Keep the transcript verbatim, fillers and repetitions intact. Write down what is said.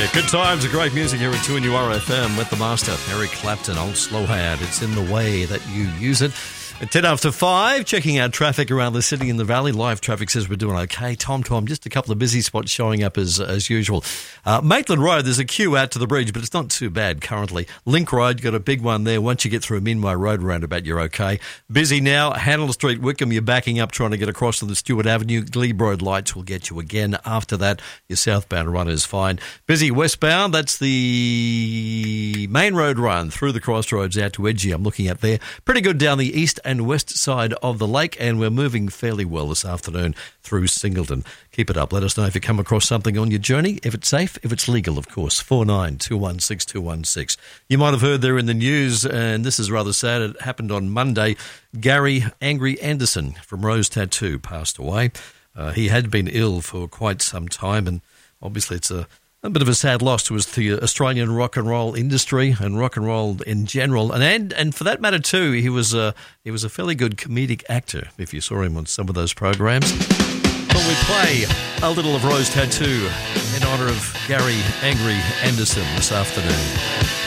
Yeah, good times and great music here at two N U R F M with the master, Eric Clapton, Old Slow Hand. It's in the way that you use it. At ten after five, checking out traffic around the city and the valley. Live traffic says we're doing okay. Tom Tom, just a couple of busy spots showing up as as usual. Uh, Maitland Road, there's a queue out to the bridge, but it's not too bad currently. Link Road, got a big one there. Once you get through Minway Road roundabout, you're okay. Busy now. Hannell Street, Wickham, you're backing up trying to get across to the Stewart Avenue. Glebe Road lights will get you again. After that, your southbound run is fine. Busy westbound, that's the main road run through the crossroads out to Edgy. I'm looking at there. Pretty good down the east and west side of the lake, and we're moving fairly well this afternoon through Singleton. Keep it up. Let us know if you come across something on your journey, if it's safe, if it's legal, of course. four nine two one six two one six. You might have heard there in the news, and this is rather sad, it happened on Monday. Gary Angry Anderson from Rose Tattoo passed away. Uh, he had been ill for quite some time, and obviously it's a A bit of a sad loss to the Australian rock and roll industry and rock and roll in general, and and, and for that matter too, he was a he was a fairly good comedic actor. If you saw him on some of those programs, but we play a little of Rose Tattoo in honour of Gary Angry Anderson this afternoon.